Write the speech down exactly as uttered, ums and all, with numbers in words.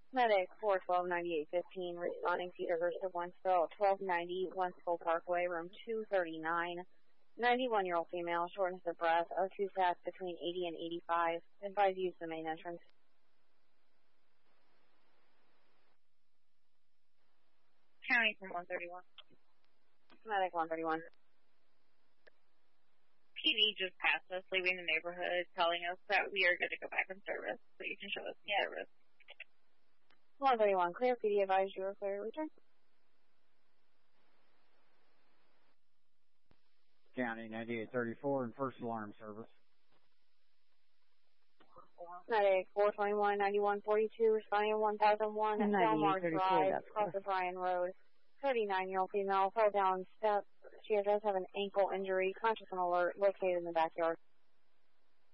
Medic four twelve ninety-eight fifteen responding to Cedar Hurst of Wentzville, twelve ninety Wentzville Parkway, room two thirty-nine. ninety-one-year-old female, shortness of breath, O two sats between eighty and eighty-five. Advise use the main entrance. County from one thirty-one. Medic one thirty-one. P D just passed us, leaving the neighborhood, telling us that we are good to go back in service, so you can show us the service. one thirty-one, clear. P D advised you are clear to return. County ninety-eight thirty-four and first alarm service. Medic four twenty-one ninety-one forty-two responding to one thousand one at Delmar Drive, across the Bryan Road. thirty-nine-year-old female fell down step. She does have an ankle injury, conscious and alert, located in the backyard.